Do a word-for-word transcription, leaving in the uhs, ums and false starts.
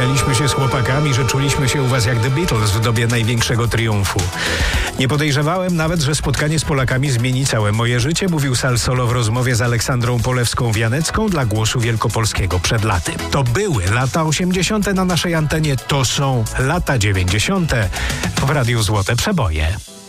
Śmialiśmy się z chłopakami, że czuliśmy się u was jak The Beatles w dobie największego triumfu. Nie podejrzewałem nawet, że spotkanie z Polakami zmieni całe moje życie, mówił Sal Solo w rozmowie z Aleksandrą Polewską-Wianecką dla Głosu Wielkopolskiego przed laty. To były lata osiemdziesiąte na naszej antenie, to są lata dziewięćdziesiąte w Radiu Złote Przeboje.